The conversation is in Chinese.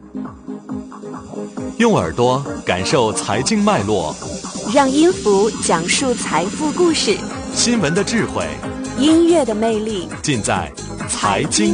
用耳朵感受财经脉络， 让音符讲述财富故事， 新闻的智慧， 音乐的魅力， 尽在财经